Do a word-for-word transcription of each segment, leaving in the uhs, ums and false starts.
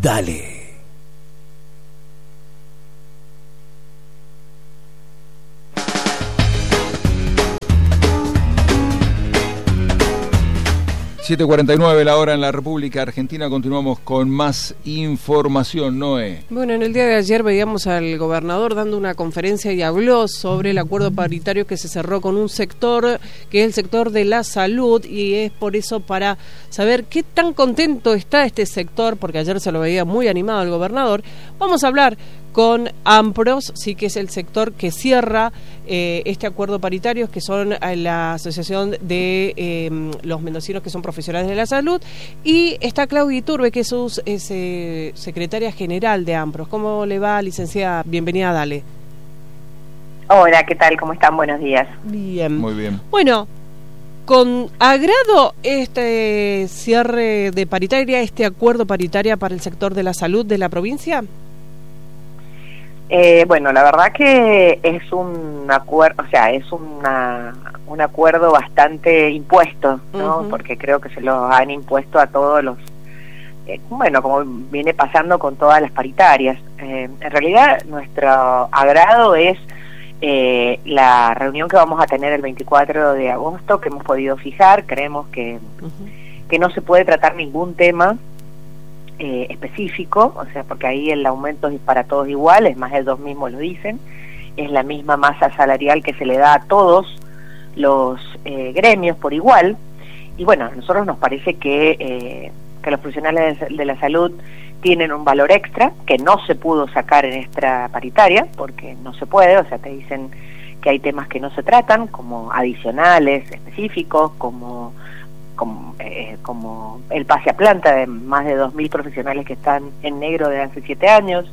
Dale. siete cuarenta y nueve la hora en la República Argentina. Continuamos con más información. Noé. Bueno, en el día de ayer veíamos al gobernador dando una conferencia y habló sobre el acuerdo paritario que se cerró con un sector que es el sector de la salud, y es por eso para saber qué tan contento está este sector, porque ayer se lo veía muy animado el gobernador. Vamos a hablar con AMPROS, sí, que es el sector que cierra eh, este acuerdo paritario, que son la Asociación de eh, los Mendocinos que son profesionales de la salud, y está Claudia Iturbe, que es, su, es eh, secretaria general de AMPROS. ¿Cómo le va, licenciada? Bienvenida, dale. Hola, ¿qué tal? ¿Cómo están? Buenos días. Bien. Muy bien. Bueno, con agrado este cierre de paritaria, este acuerdo paritaria para el sector de la salud de la provincia. Eh, bueno, la verdad que es un acuerdo, o sea, es una, un acuerdo bastante impuesto, ¿no? Uh-huh. Porque creo que se lo han impuesto a todos los, eh, bueno, como viene pasando con todas las paritarias. Eh, en realidad, nuestro agrado es eh, la reunión que vamos a tener el veinticuatro de agosto, que hemos podido fijar. Creemos que, uh-huh. que no se puede tratar ningún tema Eh, específico, o sea, porque ahí el aumento es para todos igual, es más, ellos mismos lo dicen, es la misma masa salarial que se le da a todos los eh, gremios por igual, y bueno, a nosotros nos parece que, eh, que los profesionales de, de la salud tienen un valor extra, que no se pudo sacar en esta paritaria, porque no se puede, o sea, te dicen que hay temas que no se tratan, como adicionales específicos, como Como, eh, como el pase a planta de más de dos mil profesionales que están en negro desde hace siete años,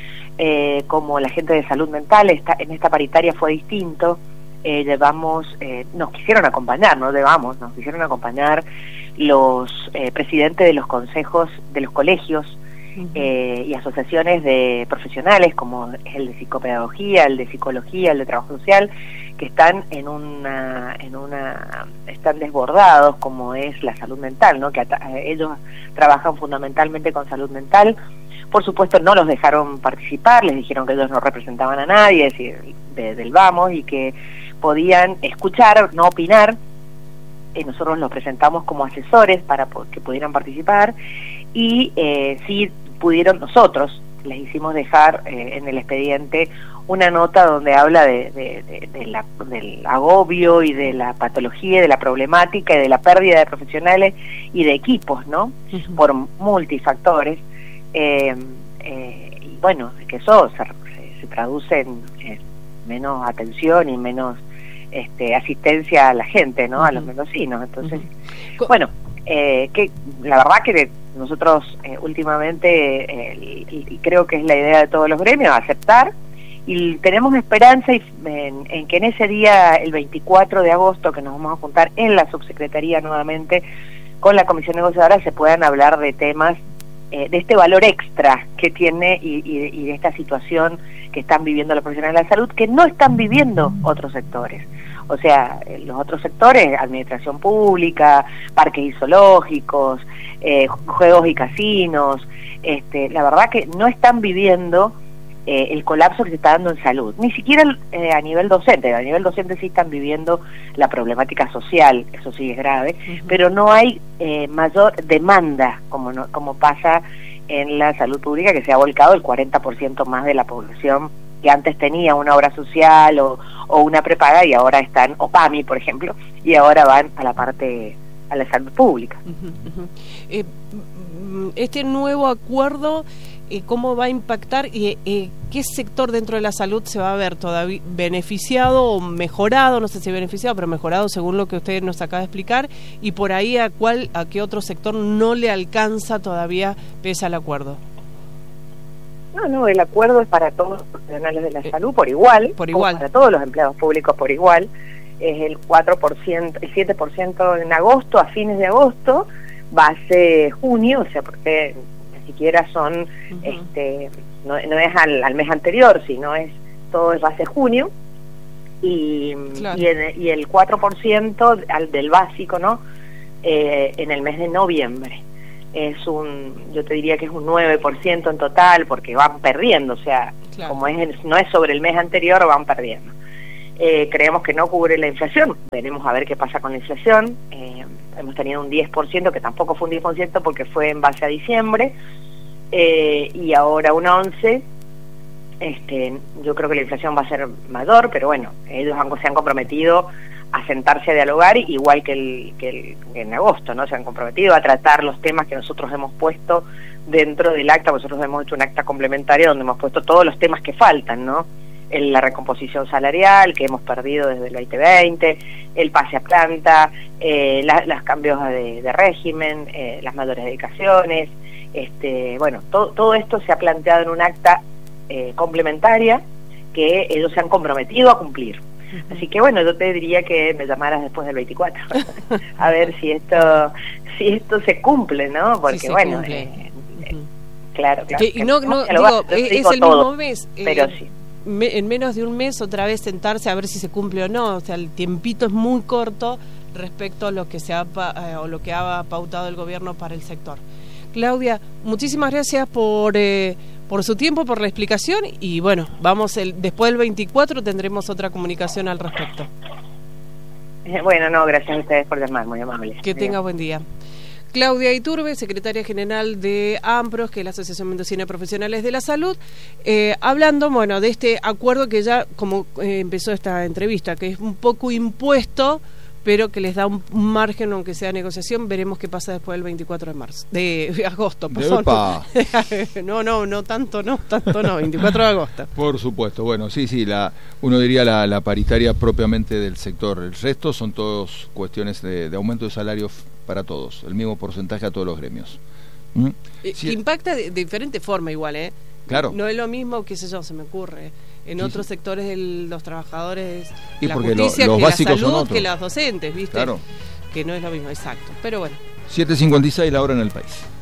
eh, como la gente de salud mental. Está, en esta paritaria fue distinto, eh, llevamos, eh, nos quisieron acompañar, no llevamos, nos quisieron acompañar los eh, presidentes de los consejos de los colegios uh-huh. eh, y asociaciones de profesionales, como es el de psicopedagogía, el de psicología, el de trabajo social, que están en una, en una, están desbordados, como es la salud mental, ¿no? Que at- ellos trabajan fundamentalmente con salud mental. Por supuesto, no los dejaron participar, les dijeron que ellos no representaban a nadie, es decir, de, del vamos, y que podían escuchar, no opinar. Y nosotros los presentamos como asesores para que pudieran participar, y eh, sí pudieron, nosotros les hicimos dejar eh, en el expediente una nota donde habla de, de, de, de la, del agobio y de la patología, de la problemática y de la pérdida de profesionales y de equipos, ¿no? Uh-huh. Por multifactores. Eh, eh, y bueno, que eso se, se, se traduce en eh, menos atención y menos este, asistencia a la gente, ¿no? Uh-huh. A los mendocinos. Entonces, uh-huh. bueno, eh, que la verdad que nosotros eh, últimamente, eh, y, y creo que es la idea de todos los gremios, aceptar. Y tenemos esperanza en, en que en ese día, el veinticuatro de agosto, que nos vamos a juntar en la subsecretaría nuevamente con la comisión negociadora, se puedan hablar de temas, eh, de este valor extra que tiene y, y, y de esta situación que están viviendo los profesionales de la salud, que no están viviendo otros sectores. O sea, los otros sectores, administración pública, parques y zoológicos, eh, juegos y casinos, este, la verdad que no están viviendo Eh, el colapso que se está dando en salud, ni siquiera eh, a nivel docente. A nivel docente sí están viviendo la problemática social, eso sí es grave, uh-huh. pero no hay eh, mayor demanda como no, como pasa en la salud pública, que se ha volcado el cuarenta por ciento más de la población que antes tenía una obra social o, o una prepaga, y ahora están, o PAMI por ejemplo, y ahora van a la parte, a la salud pública. Uh-huh, uh-huh. Eh, este nuevo acuerdo, Eh, ¿cómo va a impactar y eh, qué sector dentro de la salud se va a ver todavía beneficiado o mejorado? No sé si beneficiado, pero mejorado según lo que usted nos acaba de explicar, y por ahí a cuál, a qué otro sector no le alcanza todavía pese al acuerdo. No, no, el acuerdo es para todos los profesionales de la eh, salud por igual, por igual, para todos los empleados públicos por igual. Es el cuatro por ciento, el siete por ciento en agosto, a fines de agosto, base junio, o sea, porque siquiera son, uh-huh. este no, no es al, al mes anterior, sino es todo es base junio, y, claro. y, en, y el cuatro por ciento al, del básico, ¿no? Eh, en el mes de noviembre. es un, yo te diría que es un nueve por ciento en total, porque van perdiendo, o sea, claro. como es no es sobre el mes anterior, van perdiendo. Eh, creemos que no cubre la inflación, veremos a ver qué pasa con la inflación. Eh, hemos tenido un diez por ciento, que tampoco fue un diez por ciento porque fue en base a diciembre, eh, y ahora un once por ciento. Este, yo creo que la inflación va a ser mayor, pero bueno, ellos han, se han comprometido a sentarse a dialogar, igual que, el, que, el, que en agosto, ¿no? Se han comprometido a tratar los temas que nosotros hemos puesto dentro del acta. Nosotros hemos hecho un acta complementaria donde hemos puesto todos los temas que faltan, ¿no? En la recomposición salarial que hemos perdido desde el veinte veinte, el pase a planta, eh, la, los cambios de, de régimen, eh, las mayores dedicaciones, este, bueno, todo, todo esto se ha planteado en un acta eh, complementaria que ellos se han comprometido a cumplir. Uh-huh. Así que bueno, yo te diría que me llamaras después del veinticuatro a ver si esto si esto se cumple, ¿no? Porque sí bueno, eh, uh-huh. claro, claro. Que, y no, no, digo, es, es el todo, mismo mes. Pero eh, sí. Me, en menos de un mes otra vez sentarse a ver si se cumple o no, o sea, el tiempito es muy corto respecto a lo que se ha eh, o lo que ha pautado el gobierno para el sector. Claudia, muchísimas gracias por eh, por su tiempo, por la explicación, y bueno, vamos el después del veinticuatro tendremos otra comunicación al respecto. Eh, bueno, no, gracias a ustedes por llamar, muy amables. Que tenga buen día. Claudia Iturbe, secretaria general de AMPROS, que es la Asociación Mendocina de Profesionales de la Salud, eh, hablando, bueno, de este acuerdo que ya, como eh, empezó esta entrevista, que es un poco impuesto, pero que les da un margen, aunque sea negociación. Veremos qué pasa después del veinticuatro de marzo, de agosto, perdón. No, no, no tanto, no, tanto no, veinticuatro de agosto. Por supuesto, bueno, sí, sí, la, uno diría la, la paritaria propiamente del sector. El resto son todos cuestiones de, de aumento de salarios para todos, el mismo porcentaje a todos los gremios. ¿Mm? Sí. Impacta de, de diferente forma igual, ¿eh? Claro. No es lo mismo, qué sé yo, se me ocurre, en sí, otros sí. sectores de los trabajadores y de la porque justicia, lo, los que básicos la salud, son otros. que los docentes, ¿viste? Claro. Que no es lo mismo, exacto. Pero bueno. siete cincuenta y seis la hora en el país.